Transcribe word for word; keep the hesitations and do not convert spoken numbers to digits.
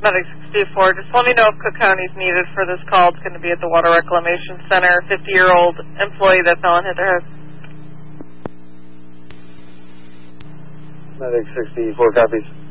Medic sixty-four, just let me know if Cook County is needed for this call. It's going to be at the Water Reclamation Center. fifty-year-old employee that fell and hit their head. Medic sixty-four copies.